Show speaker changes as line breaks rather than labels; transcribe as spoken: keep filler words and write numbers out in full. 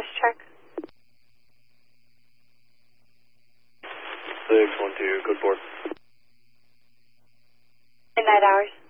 status check.
six one two, code four.
Midnight hours.